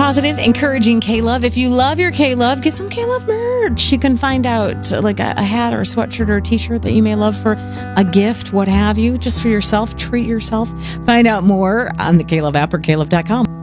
positive, encouraging K-Love. If you love your K-Love, get some K-Love merch. You can find out like a hat or a sweatshirt or a t-shirt that you may love for a gift, what have you, just for yourself. Treat yourself. Find out more on the K-Love app or klove.com.